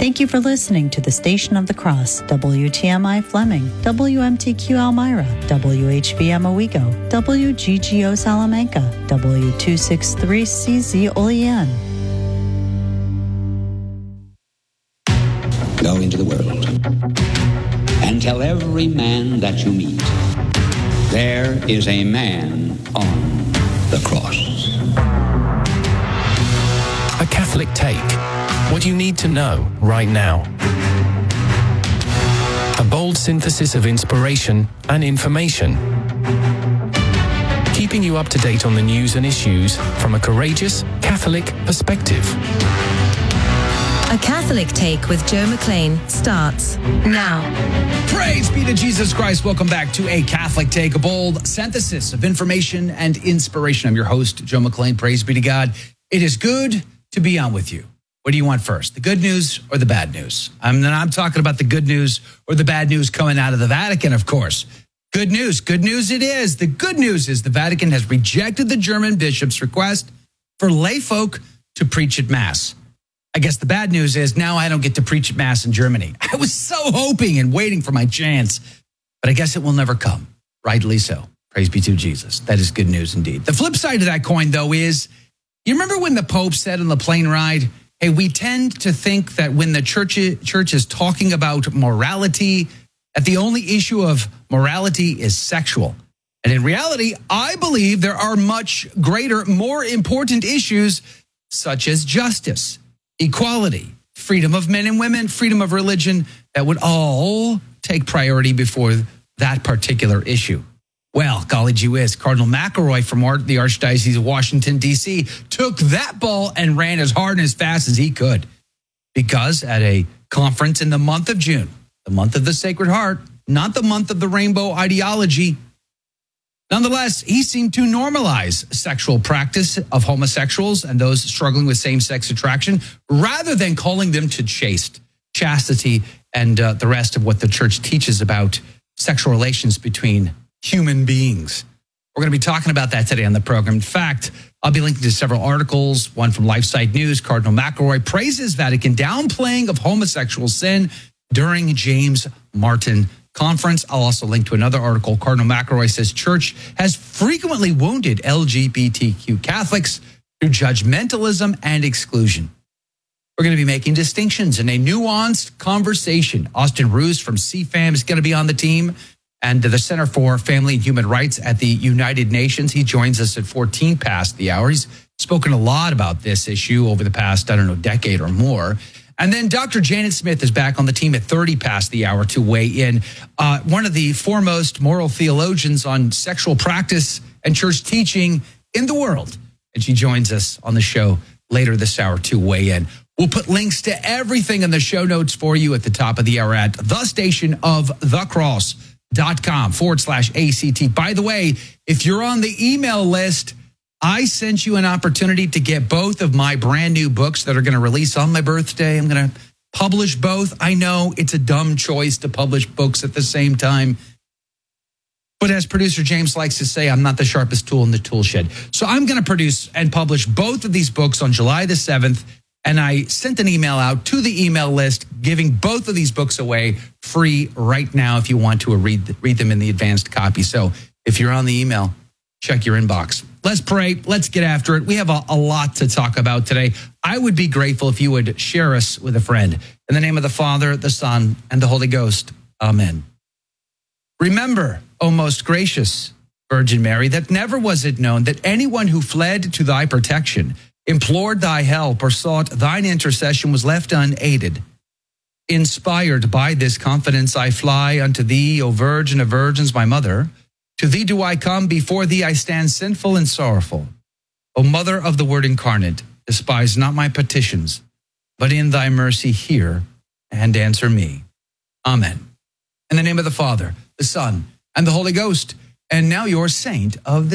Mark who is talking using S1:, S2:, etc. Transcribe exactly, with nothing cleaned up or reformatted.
S1: Thank you for listening to the Station of the Cross, W T M I Fleming, W M T Q Elmira, W H V M Owego, W G G O Salamanca, W two sixty-three C Z Olean.
S2: Go into the world and tell every man that you meet, there is a man on the cross.
S3: A Catholic Take. What you need to know right now. A bold synthesis of inspiration and information. Keeping you up to date on the news and issues from a courageous Catholic perspective.
S4: A Catholic Take with Joe McLean starts now.
S5: Praise be to Jesus Christ. Welcome back to A Catholic Take, a bold synthesis of information and inspiration. I'm your host, Joe McLean. Praise be to God. It is good to be on with you. What do you want first, the good news or the bad news? I'm I'm talking about the good news or the bad news coming out of the Vatican, of course. Good news. Good news it is. The good news is the Vatican has rejected the German bishop's request for lay folk to preach at Mass. I guess the bad news is now I don't get to preach at Mass in Germany. I was so hoping and waiting for my chance, but I guess it will never come. Rightly so. Praise be to Jesus. That is good news indeed. The flip side of that coin, though, is you remember when the Pope said on the plane ride, hey, we tend to think that when the church, church is talking about morality, that the only issue of morality is sexual. And in reality, I believe there are much greater, more important issues such as justice, equality, freedom of men and women, freedom of religion, that would all take priority before that particular issue. Well, golly gee whiz, Cardinal McElroy from the Archdiocese of Washington, D C took that ball and ran as hard and as fast as he could. Because at a conference in the month of June, the month of the Sacred Heart, not the month of the rainbow ideology, nonetheless, he seemed to normalize sexual practice of homosexuals and those struggling with same-sex attraction, rather than calling them to chaste, chastity, and uh, the rest of what the church teaches about sexual relations between human beings. We're going to be talking about that today on the program. In fact, I'll be linking to several articles, one from LifeSite News. Cardinal McElroy praises Vatican downplaying of homosexual sin during James Martin Conference. I'll also link to another article. Cardinal McElroy says church has frequently wounded L G B T Q Catholics through judgmentalism and exclusion. We're going to be making distinctions in a nuanced conversation. Austin Roos from C FAM is going to be on the team, and the Center for Family and Human Rights at the United Nations. He joins us at fourteen past the hour. He's spoken a lot about this issue over the past, I don't know, decade or more. And then Doctor Janet Smith is back on the team at thirty past the hour to weigh in. Uh, one of the foremost moral theologians on sexual practice and church teaching in the world. And she joins us on the show later this hour to weigh in. We'll put links to everything in the show notes for you at the top of the hour at the station of the cross. Dot com forward slash ACT. By the way, if you're on the email list, I sent you an opportunity to get both of my brand new books that are going to release on my birthday. I'm going to publish both. I know it's a dumb choice to publish books at the same time. But as producer James likes to say, I'm not the sharpest tool in the tool shed. So I'm going to produce and publish both of these books on July the seventh. And I sent an email out to the email list giving both of these books away free right now if you want to read, read them in the advanced copy. So if you're on the email, check your inbox. Let's pray. Let's get after it. We have a, a lot to talk about today. I would be grateful if you would share us with a friend. In the name of the Father, the Son, and the Holy Ghost. Amen. Remember, O most gracious Virgin Mary, that never was it known that anyone who fled to thy protection, implored thy help, or sought thine intercession was left unaided. Inspired by this confidence, I fly unto thee, O Virgin of Virgins, my mother. To thee do I come, before thee I stand sinful and sorrowful. O Mother of the Word incarnate, despise not my petitions, but in thy mercy hear and answer me. Amen. In the name of the Father, the Son, and the Holy Ghost, and now your saint of the